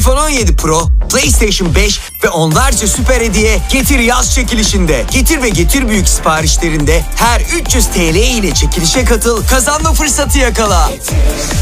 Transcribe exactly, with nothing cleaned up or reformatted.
iPhone on yedi Pro, PlayStation beş ve onlarca süper hediye Getir yaz çekilişinde. Getir ve Getir büyük siparişlerinde her üç yüz TL ile çekilişe katıl, kazanma fırsatı yakala.